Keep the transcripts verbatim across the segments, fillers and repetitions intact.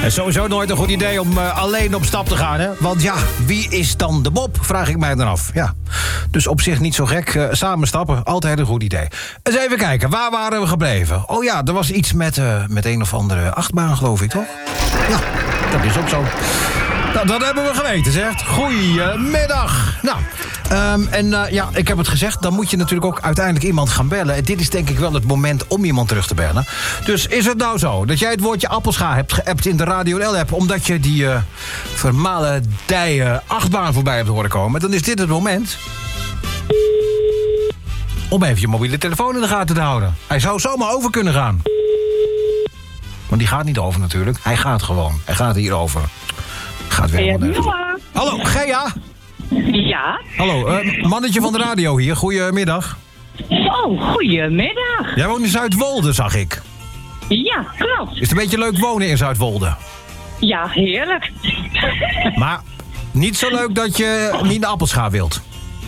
En sowieso nooit een goed idee om uh, alleen op stap te gaan, hè? Want ja, wie is dan de Bob? Vraag ik mij dan af. Ja. Dus op zich niet zo gek. Uh, samen stappen, altijd een goed idee. Eens even kijken, waar waren we gebleven? Oh ja, er was iets met, uh, met een of andere achtbaan, geloof ik, toch? Ja, dat is ook zo. Nou, dat hebben we geweten, zeg. Goedemiddag. Nou, um, en uh, ja, ik heb het gezegd, dan moet je natuurlijk ook uiteindelijk iemand gaan bellen. En dit is denk ik wel het moment om iemand terug te bellen. Dus is het nou zo dat jij het woordje appelscha hebt geappt in de Radio L-app... omdat je die uh, vermalendije achtbaan voorbij hebt horen komen... dan is dit het moment om even je mobiele telefoon in de gaten te houden. Hij zou zomaar over kunnen gaan. Maar die gaat niet over natuurlijk. Hij gaat gewoon. Hij gaat hier over. Gaat weer helemaal nergens. Hallo, Gea? Ja? Hallo, uh, mannetje van de radio hier. Goedemiddag. Oh, goedemiddag. Jij woont in Zuidwolde, zag ik. Ja, klopt. Is het een beetje leuk wonen in Zuidwolde? Ja, heerlijk. Maar niet zo leuk dat je niet naar Appelscha wilt?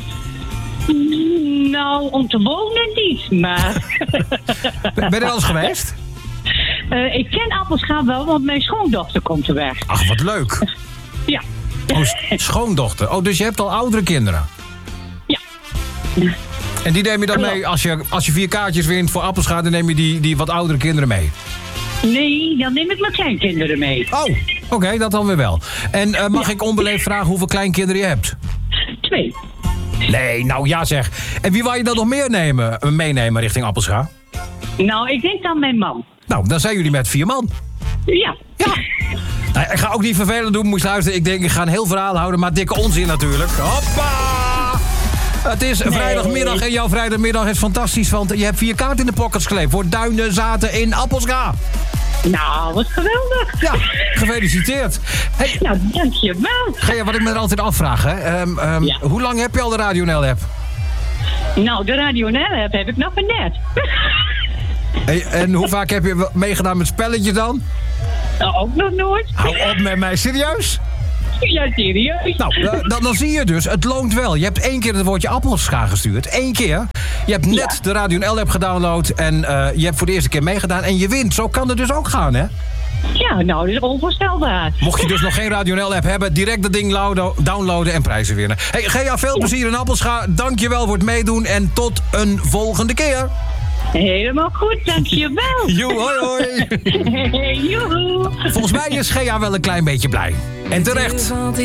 Nou, om te wonen niet, maar... Ben je er wel eens geweest? Uh, ik ken Appelscha wel, want mijn schoondochter komt er weg. Ach, wat leuk. Ja. Oh, schoondochter. Oh, dus je hebt al oudere kinderen? Ja. En die neem je dan mee, als je, als je vier kaartjes wint voor Appelscha... dan neem je die, die wat oudere kinderen mee? Nee, dan neem ik mijn kleinkinderen mee. Oh, oké, okay, dat dan weer wel. En uh, mag ja. ik onbeleefd vragen hoeveel kleinkinderen je hebt? Twee. Nee, nou ja zeg. En wie wou je dan nog meer nemen, meenemen richting Appelscha? Nou, ik denk dan mijn man. Nou, dan zijn jullie met vier man. Ja. Ja. Nou, ik ga ook niet vervelend doen, moest luisteren. Ik denk, ik ga een heel verhaal houden, maar dikke onzin natuurlijk. Hoppa! Het is nee. vrijdagmiddag en jouw vrijdagmiddag is fantastisch, want je hebt vier kaarten in de pockets gekleed voor Duinen Zaten in Appelscha. Nou, wat geweldig. Ja, gefeliciteerd. Hey, nou, dankjewel. Gea, wat ik me er altijd afvraag, hè. Um, um, ja. Hoe lang heb je al de Radio L-app? Nou, de Radio L-app heb ik nog maar net. Hey, en hoe vaak heb je meegedaan met spelletjes dan? Nou, ook nog nooit. Hou op met mij, serieus? Ja, serieus. Nou, uh, dan, dan zie je dus, het loont wel. Je hebt één keer het woordje Appelscha gestuurd. Eén keer. Je hebt net ja. de Radio L-app gedownload en uh, je hebt voor de eerste keer meegedaan en je wint. Zo kan het dus ook gaan, hè? Ja, nou, dat is onvoorstelbaar. Mocht je dus nog geen Radio L-app hebben, direct dat ding downloaden en prijzen winnen. Hey, Gea, veel plezier in Appelscha. Dank je wel voor het meedoen en tot een volgende keer. Helemaal goed, dankjewel. Joe, hoi, hoi. Hey, joe. Volgens mij is Gea wel een klein beetje blij. En terecht.